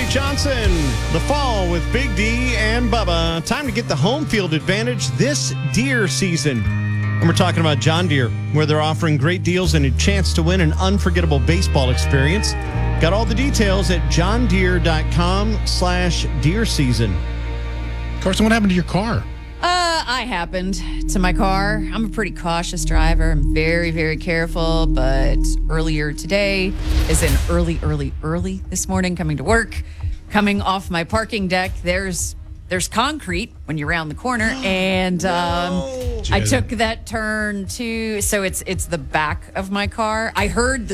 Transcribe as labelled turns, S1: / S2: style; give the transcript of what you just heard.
S1: Johnson, the fall with Big D and Bubba. Time to get the home field advantage this deer season. And we're talking about John Deere, where they're offering great deals and a chance to win an unforgettable baseball experience. Got all the details at johndeere.com/deer season.
S2: Carson, what happened to your car?
S3: I happened to my car. I'm a pretty cautious driver. I'm very, very careful. But earlier today, as in early this morning, coming to work, coming off my parking deck, there's concrete when you're around the corner, and I took that turn so it's the back of my car. I heard the